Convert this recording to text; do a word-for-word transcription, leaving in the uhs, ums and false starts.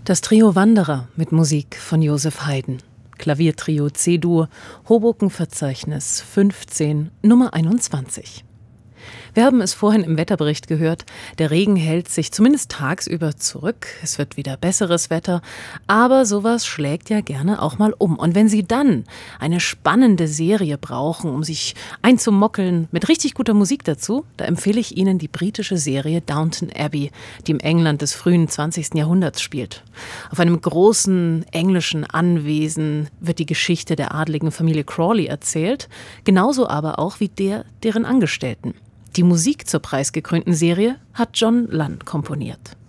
Das Trio Wanderer mit Musik von Joseph Haydn. Klaviertrio C-Dur, Hoboken-Verzeichnis fünfzehn, Nummer einundzwanzig. Wir haben es vorhin im Wetterbericht gehört, der Regen hält sich zumindest tagsüber zurück, es wird wieder besseres Wetter, aber sowas schlägt ja gerne auch mal um. Und wenn Sie dann eine spannende Serie brauchen, um sich einzumockeln, mit richtig guter Musik dazu, da empfehle ich Ihnen die britische Serie Downton Abbey, die im England des frühen zwanzigsten Jahrhunderts spielt. Auf einem großen englischen Anwesen wird die Geschichte der adligen Familie Crawley erzählt, genauso aber auch wie der deren Angestellten. Die Musik zur preisgekrönten Serie hat John Lunn komponiert.